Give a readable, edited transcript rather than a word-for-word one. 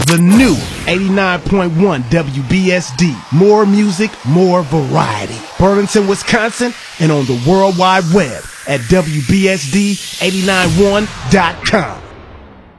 The new 89.1 WBSD. More music, more variety. Burlington, Wisconsin, and on the World Wide Web at WBSD891.com.